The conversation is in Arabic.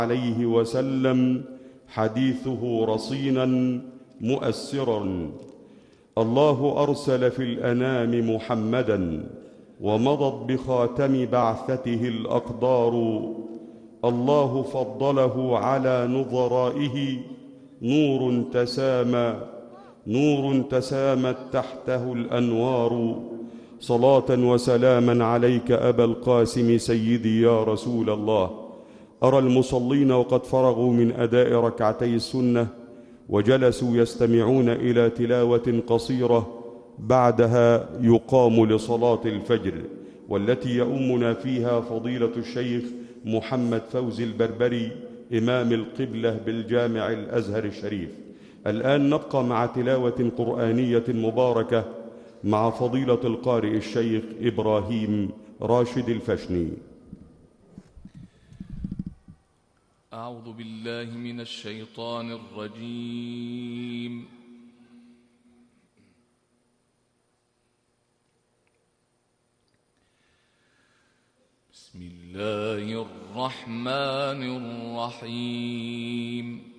عليه وسلم حديثه رصينا مؤثرا. الله أرسل في الأنام محمدا ومضت بخاتم بعثته الأقدار. الله فضله على نظرائه نور تسامت تحته الأنوار. صلاة وسلاما عليك أبا القاسم سيدي يا رسول الله. أرى المصلين وقد فرغوا من أداء ركعتي السنة وجلسوا يستمعون إلى تلاوة قصيرة، بعدها يقام لصلاة الفجر، والتي يؤمنا فيها فضيلة الشيخ محمد فوزي البربري إمام القبلة بالجامع الأزهر الشريف. الآن نبقى مع تلاوة قرآنية مباركة مع فضيلة القارئ الشيخ إبراهيم راشد الفشني. أعوذ بالله من الشيطان الرجيم. بسم الله الرحمن الرحيم.